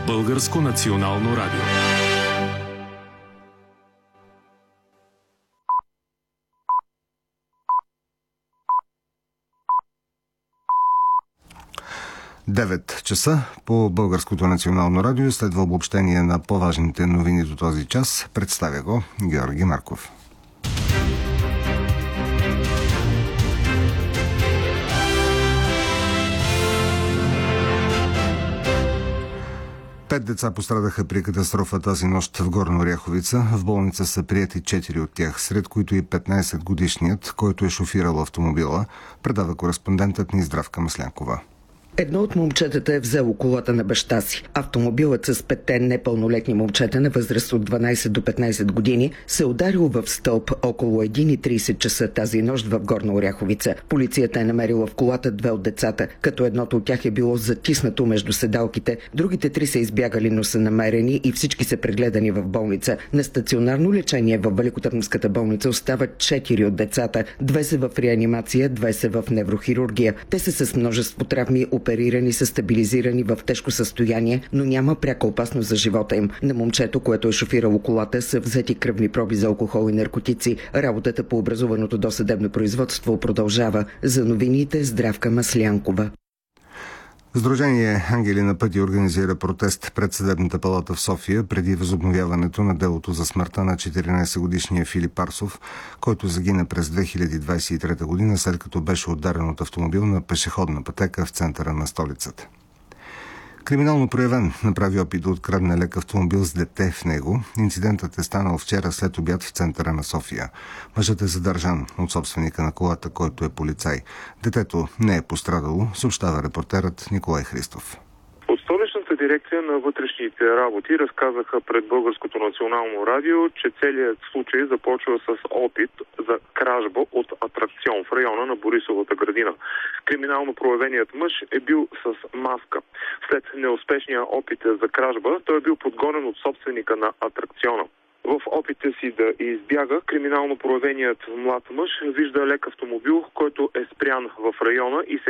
Българско национално радио. Девет часа по Българското национално радио следва обобщение на по-важните новини до този час. Представя го Георги Марков. 5 деца пострадаха при катастрофа тази нощ в Горна Оряховица. В болница са приети 4 от тях, сред които и 15-годишният, който е шофирал автомобила, предава кореспондентът ни Здравка Маслянкова. Едно от момчетата е взело колата на баща си. Автомобилът с 5 непълнолетни момчета на възраст от 12 до 15 години се ударил в стълб около 1:30 часа тази нощ в Горна Оряховица. Полицията е намерила в колата 2 от децата, като едното от тях е било затиснато между седалките. Другите 3 са избягали, но са намерени и всички са прегледани в болница. На стационарно лечение в Великотърновската болница остават 4 от децата. 2 са в реанимация, 2 са в неврохирургия. Те са с множество травми, оперирани са стабилизирани в тежко състояние, но няма пряка опасност за живота им. На момчето, което е шофирало колата, са взети кръвни проби за алкохол и наркотици. Работата по образуваното досъдебно производство продължава. За новините Здравка Маслянкова. Сдружение Ангели на пътя организира протест пред Съдебната палата в София преди възобновяването на делото за смъртта на 14-годишния Филип Арсов, който загина през 2023 година, след като беше ударен от автомобил на пешеходна пътека в центъра на столицата. Криминално проявен направи опит да открадне лек автомобил с дете в него. Инцидентът е станал вчера след обяд в центъра на София. Мъжът е задържан от собственика на колата, който е полицай. Детето не е пострадало, съобщава репортерът Николай Христов. От Столичната дирекция на вътрешните работи разказаха пред Българското национално радио, че целият случай започва с опит за кражба от атракцион в района на Борисовата градина. Криминално проявеният мъж е бил с маска. След неуспешния опит за кражба, той е бил подгонен от собственика на атракциона. В опита си да избяга, криминално проявеният млад мъж вижда лек автомобил, който е спрян в района и се